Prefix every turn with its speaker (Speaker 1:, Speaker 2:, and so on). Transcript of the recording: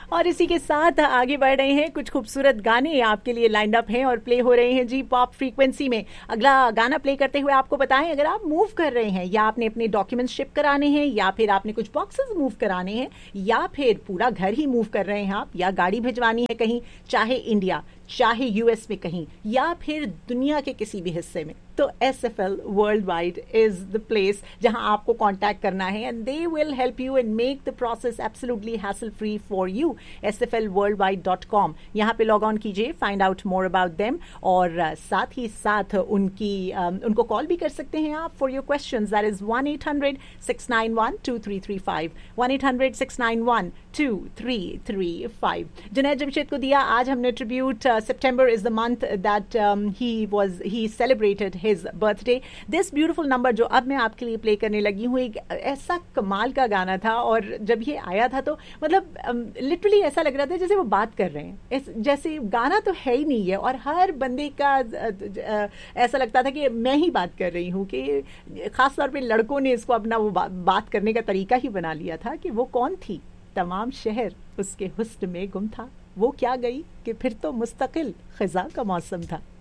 Speaker 1: और इसी के साथ आगे बढ़ रहे हैं, कुछ खूबसूरत गाने आपके लिए लाइन अप हैं और प्ले हो रहे हैं जी पॉप फ्रीक्वेंसी में। अगला गाना प्ले करते हुए आपको बताएं, अगर आप मूव कर रहे हैं या आपने अपने डॉक्यूमेंट्स शिप कराने हैं या फिर आपने कुछ बॉक्सेस मूव कराने हैं या फिर पूरा घर ही मूव कर रहे हैं आप, या गाड़ी भिजवानी है कहीं, चाहे इंडिया चाहे यूएस में कहीं या फिर दुनिया के किसी भी हिस्से में, तो SFL Worldwide is the place जहां आपको कांटेक्ट करना है and they will help you and make the process absolutely hassle free for you. sflworldwide.com, यहाँ पे लॉग ऑन कीजिए, find out more about them, और साथ ही साथ उनको कॉल भी कर सकते हैं आप for your questions. That is 1-800-691-2335, 1-800-691-2335। Junaid Jamshed को दिया आज हमने tribute. September is the month that he celebrated his birthday. This beautiful number जो अब मैं आपके लिए प्ले करने लगी हूँ, एक ऐसा कमाल का गाना था, और जब ये आया था तो मतलब लिटरली ऐसा लग रहा था जैसे वो बात कर रहे हैं, जैसे गाना तो है ही नहीं है, और हर बंदे का ऐसा लगता था कि मैं ही बात कर रही हूँ, कि खास तौर पे लड़कों ने इसको अपना वो बात करने का तरीका ही बना लिया था कि वो कौन थी, तमाम शहर उसके हुस्न में गुम था, वो क्या गई कि फिर तो मुस्तकिल खिजा का मौसम था।